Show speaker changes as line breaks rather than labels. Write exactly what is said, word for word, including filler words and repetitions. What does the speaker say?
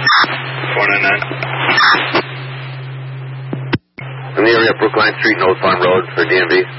four nine nine.
In the area of Brookline Street and Old Farm Road for D M V.